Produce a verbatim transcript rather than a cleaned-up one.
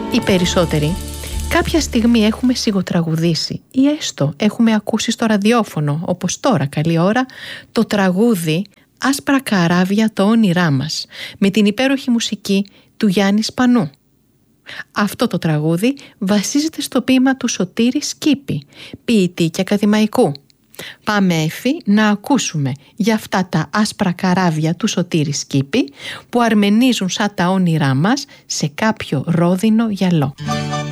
Οι περισσότεροι κάποια στιγμή έχουμε σιγοτραγουδήσει ή έστω έχουμε ακούσει στο ραδιόφωνο, όπως τώρα καλή ώρα, το τραγούδι «Άσπρα καράβια το όνειρά μας» με την υπέροχη μουσική του Γιάννη Σπανού. Αυτό το τραγούδι βασίζεται στο ποίημα του Σωτήρη Σκήπη, ποιητή και ακαδημαϊκού. Πάμε, Έφη, να ακούσουμε για αυτά τα άσπρα καράβια του Σωτήρη Σκήπη που αρμενίζουν σαν τα όνειρά μας σε κάποιο ρόδινο γυαλό.